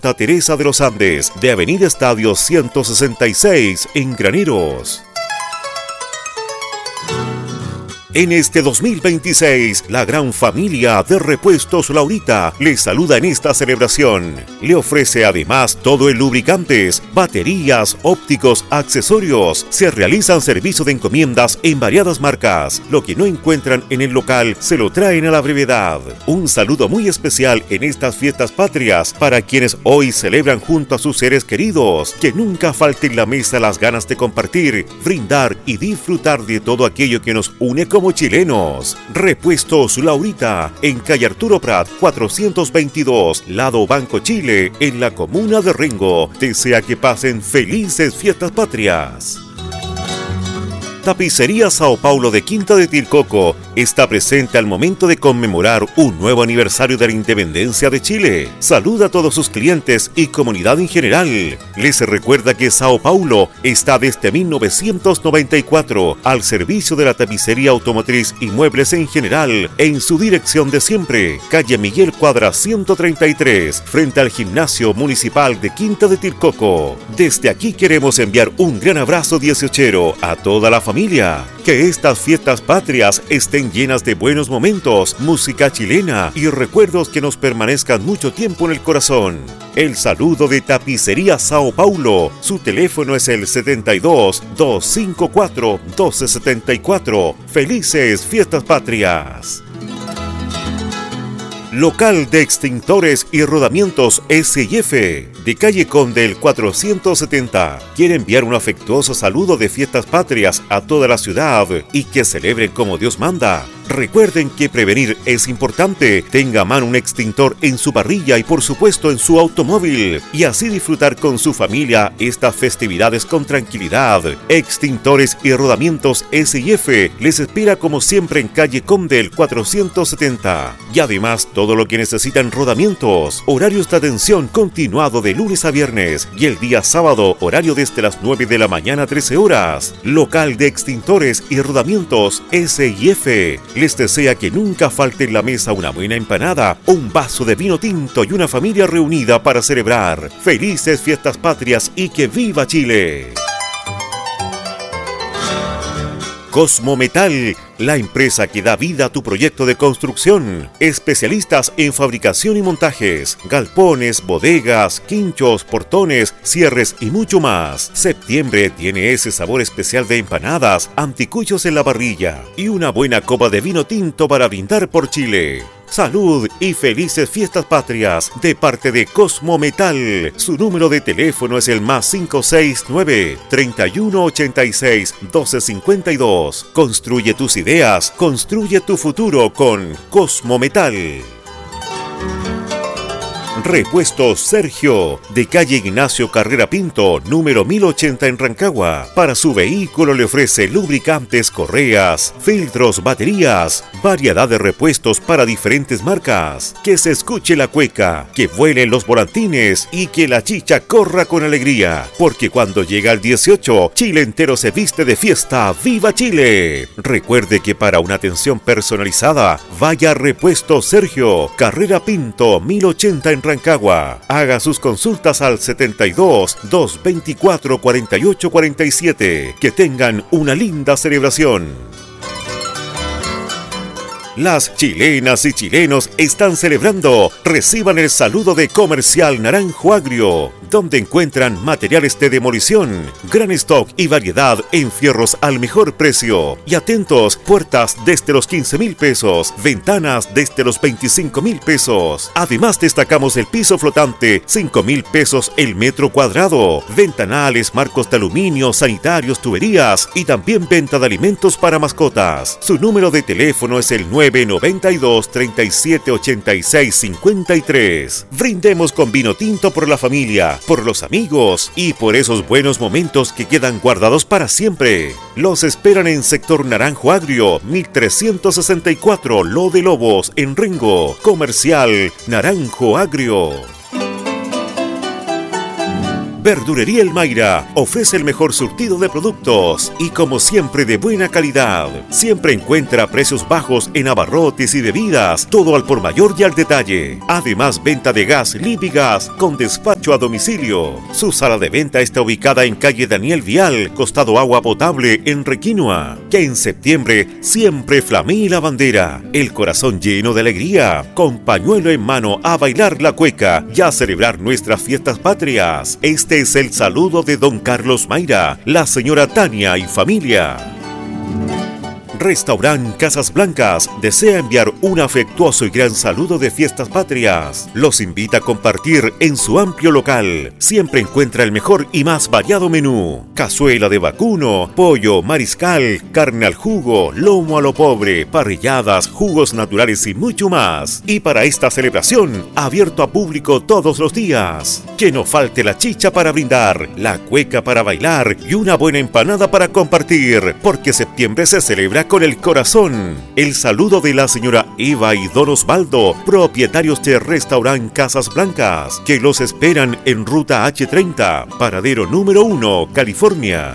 Santa Teresa de los Andes, de Avenida Estadio 166 en Graneros. En este 2026, la gran familia de Repuestos Laurita le saluda en esta celebración. Le ofrece además todo el lubricantes, baterías, ópticos, accesorios. Se realizan servicios de encomiendas en variadas marcas. Lo que no encuentran en el local se lo traen a la brevedad. Un saludo muy especial en estas fiestas patrias para quienes hoy celebran junto a sus seres queridos. Que nunca falte en la mesa las ganas de compartir, brindar y disfrutar de todo aquello que nos une como chilenos. Repuestos Laurita, en calle Arturo Prat 422, lado Banco Chile, en la comuna de Rengo. Desea que pasen felices fiestas patrias. Tapicería Sao Paulo de Quinta de Tilcoco está presente al momento de conmemorar un nuevo aniversario de la independencia de Chile. Saluda a todos sus clientes y comunidad en general. Les recuerda que Sao Paulo está desde 1994 al servicio de la tapicería automotriz y muebles en general, en su dirección de siempre, calle Miguel Cuadra 133, frente al Gimnasio Municipal de Quinta de Tilcoco. Desde aquí queremos enviar un gran abrazo 18ero a toda la familia. Que estas fiestas patrias estén llenas de buenos momentos, música chilena y recuerdos que nos permanezcan mucho tiempo en el corazón. El saludo de Tapicería Sao Paulo. Su teléfono es el 72 254 1274. ¡Felices fiestas patrias! Local de extintores y rodamientos S&F, de calle Conde el 470. Quiere enviar un afectuoso saludo de fiestas patrias a toda la ciudad y que celebren como Dios manda. Recuerden que prevenir es importante. Tenga a mano un extintor en su parrilla y por supuesto en su automóvil, y así disfrutar con su familia estas festividades con tranquilidad. Extintores y rodamientos S&F les espera como siempre en calle Conde el 470. Y además todo lo que necesitan rodamientos. Horarios de atención continuado de lunes a viernes y el día sábado horario desde las 9 de la mañana a 13 horas. Local de extintores y rodamientos S&F. Les desea que nunca falte en la mesa una buena empanada, un vaso de vino tinto y una familia reunida para celebrar. Felices fiestas patrias y que viva Chile. Cosmo Metal, la empresa que da vida a tu proyecto de construcción. Especialistas en fabricación y montajes, galpones, bodegas, quinchos, portones, cierres y mucho más. Septiembre tiene ese sabor especial de empanadas, anticuchos en la parrilla y una buena copa de vino tinto para brindar por Chile. Salud y felices fiestas patrias de parte de Cosmo Metal. Su número de teléfono es el +569 3186 1252. Construye tus ideas, construye tu futuro con Cosmo Metal. Repuestos Sergio, de calle Ignacio Carrera Pinto, número 1080 en Rancagua. Para su vehículo le ofrece lubricantes, correas, filtros, baterías, variedad de repuestos para diferentes marcas. Que se escuche la cueca, que vuelen los volantines y que la chicha corra con alegría. Porque cuando llega el 18, Chile entero se viste de fiesta. ¡Viva Chile! Recuerde que para una atención personalizada, vaya a Repuestos Sergio, Carrera Pinto, 1080 en Rancagua. Haga sus consultas al 72 224 48 47. Que tengan una linda celebración. Las chilenas y chilenos están celebrando. Reciban el saludo de Comercial Naranjo Agrio, donde encuentran materiales de demolición, gran stock y variedad en fierros al mejor precio. Y atentos, puertas desde los 15.000 pesos, ventanas desde los 25.000 pesos. Además destacamos el piso flotante, 5.000 pesos el metro cuadrado, ventanales, marcos de aluminio, sanitarios, tuberías y también venta de alimentos para mascotas. Su número de teléfono es el 992 37 86 53. Brindemos con vino tinto por la familia, por los amigos y por esos buenos momentos que quedan guardados para siempre. Los esperan en sector Naranjo Agrio, 1364, Lo de Lobos, en Rengo. Comercial Naranjo Agrio. Verdurería El Mayra ofrece el mejor surtido de productos y como siempre de buena calidad. Siempre encuentra precios bajos en abarrotes y bebidas, todo al por mayor y al detalle. Además, venta de gas Lipigas con despacho a domicilio. Su sala de venta está ubicada en calle Daniel Vial, costado Agua Potable en Requinoa. Que en septiembre siempre flamee la bandera, el corazón lleno de alegría, con pañuelo en mano a bailar la cueca y a celebrar nuestras fiestas patrias. Este es el saludo de don Carlos Mayra, la señora Tania y familia. Restaurant Casas Blancas desea enviar un afectuoso y gran saludo de fiestas patrias. Los invita a compartir en su amplio local. Siempre encuentra el mejor y más variado menú. Cazuela de vacuno, pollo, mariscal, carne al jugo, lomo a lo pobre, parrilladas, jugos naturales y mucho más. Y para esta celebración, abierto a público todos los días. Que no falte la chicha para brindar, la cueca para bailar y una buena empanada para compartir, porque septiembre se celebra con el corazón. El saludo de la señora Eva y don Osvaldo, propietarios de Restaurant Casas Blancas, que los esperan en Ruta H30, paradero número 1, California.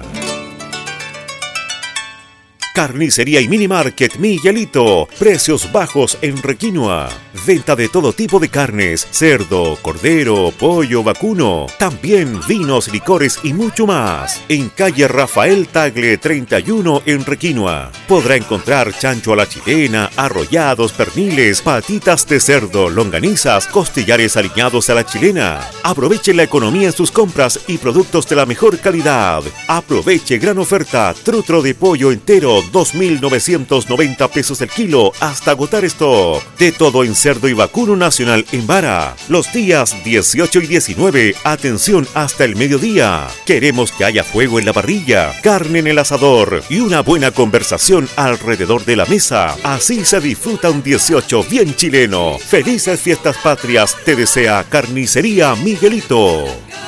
Carnicería y Mini Market Miguelito. Precios bajos en Requinoa. Venta de todo tipo de carnes, cerdo, cordero, pollo, vacuno. También vinos, licores y mucho más. En calle Rafael Tagle 31 en Requinoa. Podrá encontrar chancho a la chilena, arrollados, perniles, patitas de cerdo, longanizas, costillares aliñados a la chilena. Aproveche la economía en sus compras y productos de la mejor calidad. Aproveche gran oferta. Trutro de pollo entero 2.990 pesos el kilo hasta agotar stock. De todo en cerdo y vacuno nacional en vara. Los días 18 y 19, atención hasta el mediodía. Queremos que haya fuego en la parrilla, carne en el asador y una buena conversación alrededor de la mesa. Así se disfruta un 18 bien chileno. Felices fiestas patrias te desea Carnicería Miguelito.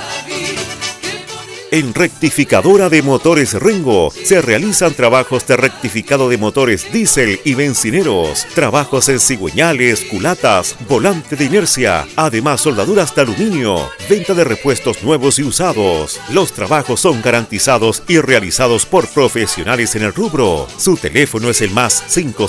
En Rectificadora de Motores Rengo se realizan trabajos de rectificado de motores diésel y bencineros, trabajos en cigüeñales, culatas, volante de inercia, además soldaduras de aluminio, venta de repuestos nuevos y usados. Los trabajos son garantizados y realizados por profesionales en el rubro. Su teléfono es el más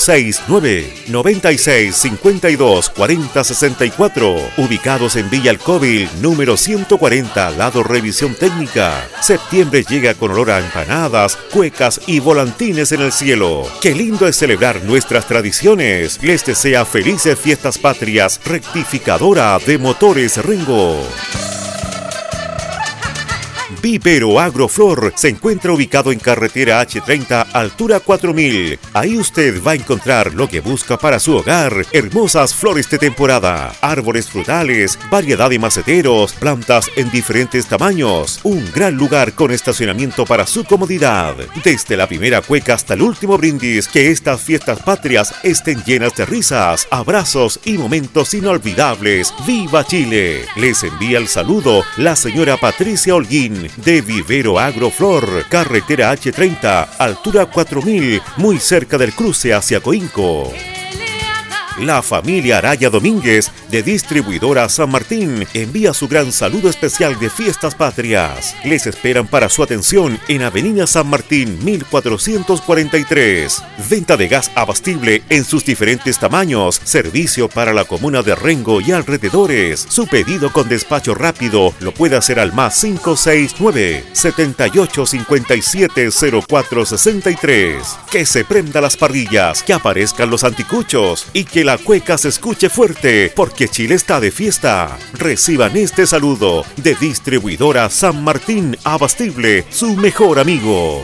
569-9652-4064, ubicados en Villa Alcóvil, número 140, lado Revisión Técnica. Septiembre llega con olor a empanadas, cuecas y volantines en el cielo. Qué lindo es celebrar nuestras tradiciones. Les desea felices fiestas patrias Rectificadora de Motores Rengo. Vivero Agroflor se encuentra ubicado en carretera H30, altura 4000. Ahí usted va a encontrar lo que busca para su hogar: hermosas flores de temporada, árboles frutales, variedad de maceteros, plantas en diferentes tamaños. Un gran lugar con estacionamiento para su comodidad. Desde la primera cueca hasta el último brindis, que estas fiestas patrias estén llenas de risas, abrazos y momentos inolvidables. ¡Viva Chile! Les envía el saludo la señora Patricia Holguín, de Vivero Agroflor, carretera H30, altura 4000, muy cerca del cruce hacia Coinco. La familia Araya Domínguez, de Distribuidora San Martín, envía su gran saludo especial de fiestas patrias. Les esperan para su atención en Avenida San Martín 1443. Venta de gas abastible en sus diferentes tamaños. Servicio para la comuna de Rengo y alrededores. Su pedido con despacho rápido lo puede hacer al más 569-7857-0463. Que se prenda las parrillas, que aparezcan los anticuchos y que la cueca se escuche fuerte, porque Chile está de fiesta. Reciban este saludo de Distribuidora San Martín Abastible, su mejor amigo.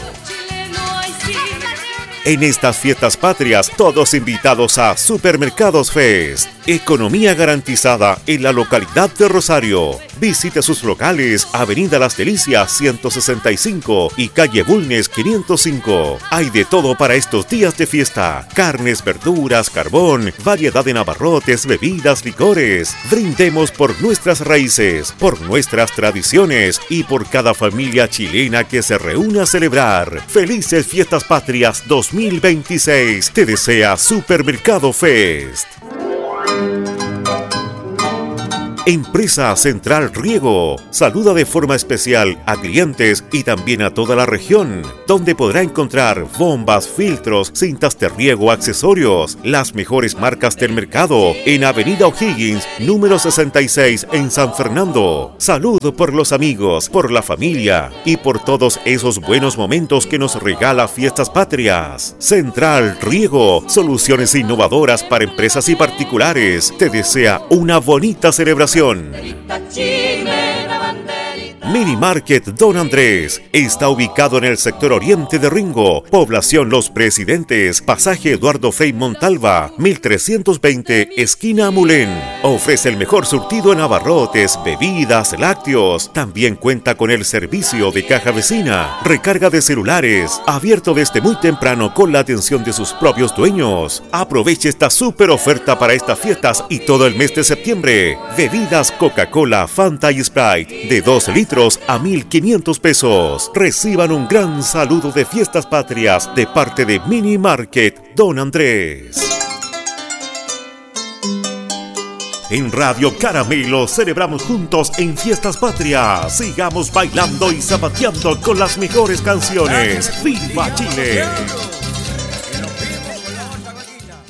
En estas fiestas patrias, todos invitados a Supermercados Fest. Economía garantizada en la localidad de Rosario. Visite sus locales, Avenida Las Delicias 165 y calle Bulnes 505. Hay de todo para estos días de fiesta: carnes, verduras, carbón, variedad de abarrotes, bebidas, licores. Brindemos por nuestras raíces, por nuestras tradiciones y por cada familia chilena que se reúne a celebrar. Felices fiestas patrias 2026. Te desea Supermercado Fest. Empresa Central Riego saluda de forma especial a clientes y también a toda la región, donde podrá encontrar bombas, filtros, cintas de riego, accesorios, las mejores marcas del mercado en Avenida O'Higgins, número 66 en San Fernando. Salud por los amigos, por la familia y por todos esos buenos momentos que nos regala Fiestas Patrias. Central Riego, soluciones innovadoras para empresas y particulares, te desea una bonita celebración. Mini Market Don Andrés está ubicado en el sector oriente de Ringo, población Los Presidentes, pasaje Eduardo Frei Montalva, 1320, esquina Amulén. Ofrece el mejor surtido en abarrotes, bebidas, lácteos. También cuenta con el servicio de caja vecina, recarga de celulares, abierto desde muy temprano con la atención de sus propios dueños. Aproveche esta súper oferta para estas fiestas y todo el mes de septiembre. Bebidas Coca-Cola, Fanta y Sprite de 2 litros a 1,500 pesos. Reciban un gran saludo de Fiestas Patrias de parte de Mini Market Don Andrés. En Radio Caramelo celebramos juntos en Fiestas Patrias. Sigamos bailando y zapateando con las mejores canciones. ¡Viva Chile!